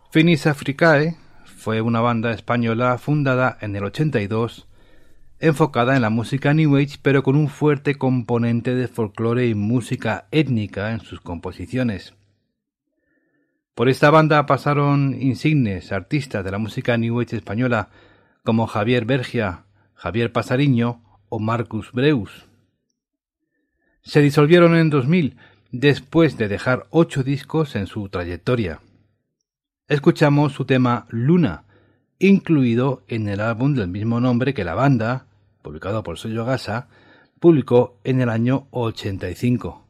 Finis Africae fue una banda española fundada en el 82, enfocada en la música New Age, pero con un fuerte componente de folclore y música étnica en sus composiciones. Por esta banda pasaron insignes artistas de la música New Age española como Javier Bergia, Javier Pasariño o Marcus Breus. Se disolvieron en 2000, después de dejar 8 discos en su trayectoria. Escuchamos su tema Luna, incluido en el álbum del mismo nombre que la banda, publicado por sello Gasa, publicó en el año 85.